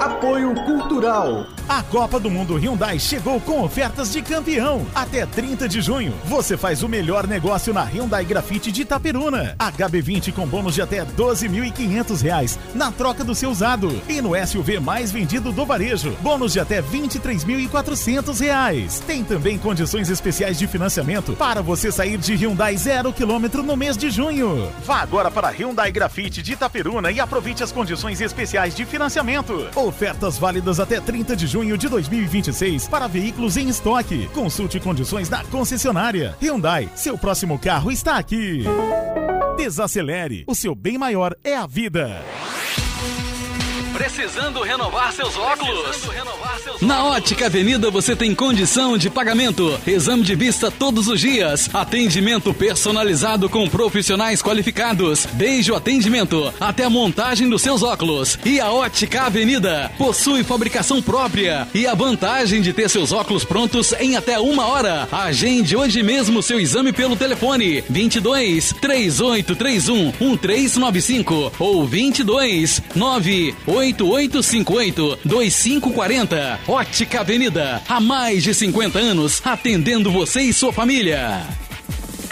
Apoio Cultural. A Copa do Mundo Hyundai chegou com ofertas de campeão. Até 30 de junho, você faz o melhor negócio na Hyundai Grafite de Itaperuna. HB20 com bônus de até R$ 12.500 na troca do seu usado. E no SUV mais vendido do varejo, bônus de até R$ 23.400. Tem também condições especiais de financiamento para você sair de Hyundai 0 km no mês de junho. Vá agora para a Hyundai Grafite de Itaperuna e aproveite as condições especiais de financiamento. Ofertas válidas até 30 de junho de 2026 para veículos em estoque. Consulte condições na concessionária. Hyundai, seu próximo carro está aqui. Desacelere, o seu bem maior é a vida. Precisando renovar seus óculos? Na Ótica Avenida você tem condição de pagamento, exame de vista todos os dias, atendimento personalizado com profissionais qualificados, desde o atendimento até a montagem dos seus óculos. E a Ótica Avenida possui fabricação própria e a vantagem de ter seus óculos prontos em até 1 hora. Agende hoje mesmo seu exame pelo telefone 22 3831 1395 ou 22 98858 2540. Ótica Avenida, há mais de 50 anos, atendendo você e sua família.